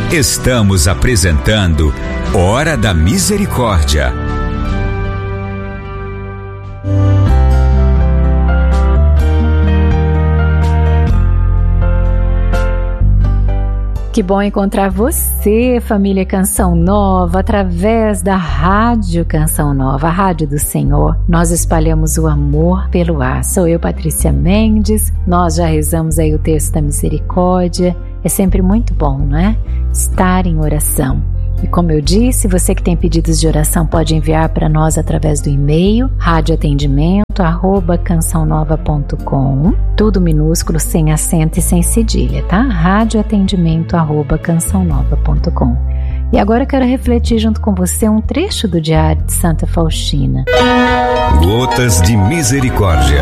Estamos apresentando Hora da Misericórdia. Que bom encontrar você, família Canção Nova, através da Rádio Canção Nova, a Rádio do Senhor. Nós espalhamos o amor pelo ar. Sou eu, Patrícia Mendes. Nós já rezamos aí o texto da misericórdia. É sempre muito bom, não é? Estar em oração. E como eu disse, você que tem pedidos de oração pode enviar para nós através do e-mail radioatendimento@cançãonova.com, tudo minúsculo, sem acento e sem cedilha, tá? radioatendimento@cançãonova.com. E agora eu quero refletir junto com você um trecho do Diário de Santa Faustina. Gotas de Misericórdia.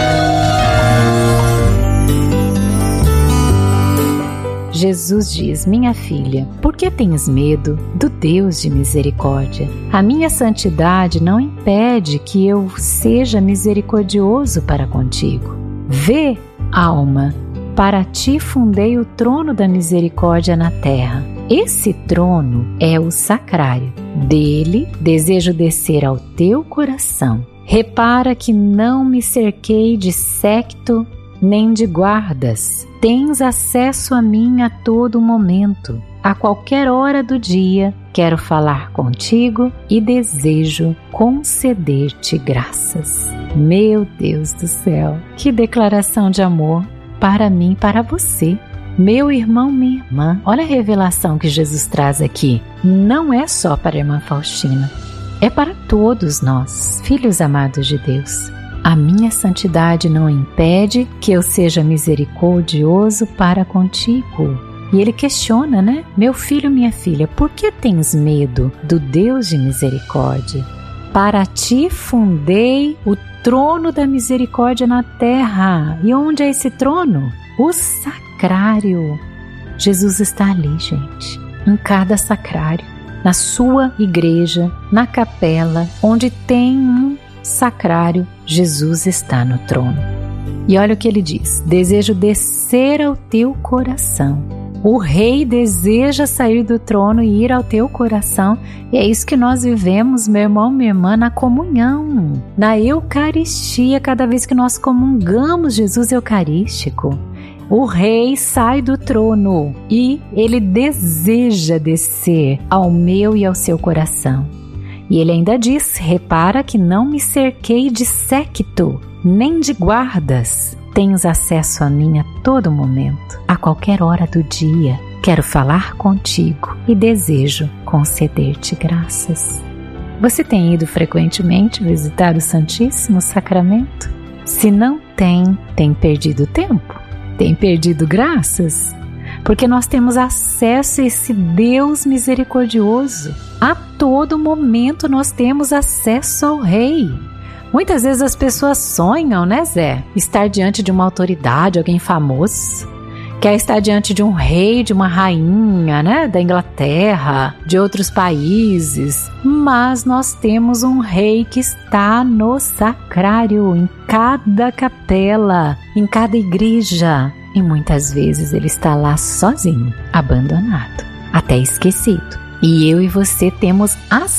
Jesus diz: minha filha, por que tens medo do Deus de misericórdia? A minha santidade não impede que eu seja misericordioso para contigo. Vê, alma, para ti fundei o trono da misericórdia na terra. Esse trono é o sacrário. Dele desejo descer ao teu coração. Repara que não me cerquei de séquito nem de guardas. Tens acesso a mim a todo momento. A qualquer hora do dia, quero falar contigo e desejo conceder-te graças. Meu Deus do céu, que declaração de amor para mim e para você. Meu irmão, minha irmã, olha a revelação que Jesus traz aqui. Não é só para a irmã Faustina, é para todos nós, filhos amados de Deus. A minha santidade não impede que eu seja misericordioso para contigo. E ele questiona, né? Meu filho, minha filha, por que tens medo do Deus de misericórdia? Para ti fundei o trono da misericórdia na terra. E onde é esse trono? O sacrário. Jesus está ali, gente, em cada sacrário, na sua igreja, na capela, onde tem um sacrário, Jesus está no trono. E olha o que ele diz: desejo descer ao teu coração. O rei deseja sair do trono e ir ao teu coração. E é isso que nós vivemos, meu irmão, minha irmã, na comunhão, na Eucaristia. Cada vez que nós comungamos Jesus Eucarístico, o rei sai do trono e ele deseja descer ao meu e ao seu coração. E ele ainda diz: repara que não me cerquei de séquito, nem de guardas. Tens acesso a mim a todo momento, a qualquer hora do dia. Quero falar contigo e desejo conceder-te graças. Você tem ido frequentemente visitar o Santíssimo Sacramento? Se não tem, tem perdido tempo? Tem perdido graças? Porque nós temos acesso a esse Deus misericordioso. A todo momento nós temos acesso ao Rei. Muitas vezes as pessoas sonham, né, Zé? Estar diante de uma autoridade, alguém famoso. Quer estar diante de um rei, de uma rainha, né, da Inglaterra, de outros países. Mas nós temos um rei que está no sacrário, em cada capela, em cada igreja. E muitas vezes ele está lá sozinho, abandonado, até esquecido. E eu e você temos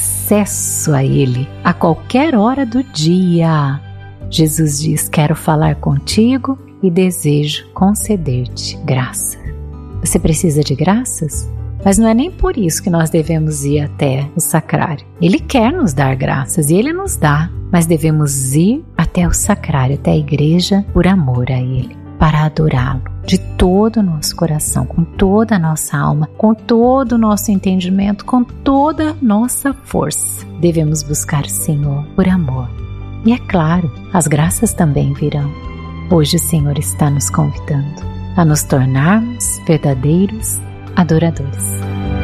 acesso a ele a qualquer hora do dia. Jesus diz: quero falar contigo e desejo conceder-te graça. Você precisa de graças? Mas não é nem por isso que nós devemos ir até o sacrário. Ele quer nos dar graças e ele nos dá, mas devemos ir até o sacrário, até a igreja, por amor a ele, para adorá-lo de todo o nosso coração, com toda a nossa alma, com todo o nosso entendimento, com toda a nossa força. Devemos buscar o Senhor por amor. E é claro, as graças também virão. Hoje o Senhor está nos convidando a nos tornarmos verdadeiros adoradores.